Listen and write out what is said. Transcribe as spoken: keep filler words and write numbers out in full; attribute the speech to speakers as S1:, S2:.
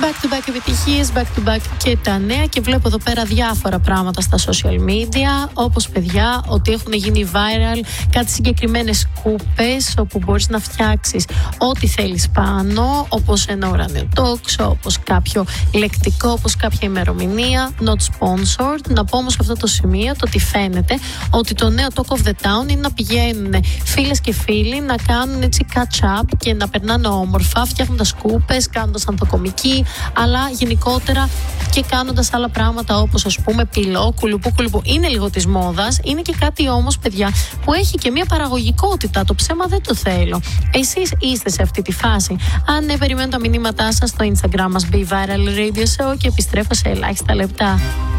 S1: Back to back επιτυχίες, back to back και τα νέα. Και βλέπω εδώ πέρα διάφορα πράγματα στα social media, όπως παιδιά ότι έχουν γίνει viral κάτι συγκεκριμένες κούπες όπου μπορείς να φτιάξεις ό,τι θέλεις πάνω, όπως ένα ουράνιο τόξο, όπως κάποιο λεκτικό, όπως κάποια ημερομηνία. Not sponsored. Να πω όμως σε αυτό το σημείο το ότι φαίνεται ότι το νέο Talk of the Town είναι να πηγαίνουν φίλες και φίλοι να κάνουν έτσι catch up και να περνάνε όμορφα, φτιάχνοντας κούπες, κάνοντας ανθοκομική, αλλά γενικότερα και κάνοντας άλλα πράγματα όπως ας πούμε πυλό, κουλουπού, κουλουπού. Είναι λίγο της μόδας, είναι και κάτι όμως παιδιά που έχει και μια παραγωγικότητα. Το ψέμα δεν το θέλω. Εσείς είστε σε αυτή τη φάση? Αν ναι, περιμένω τα μηνύματά σας στο Instagram μας Be Viral Radio Show και επιστρέφω σε ελάχιστα λεπτά.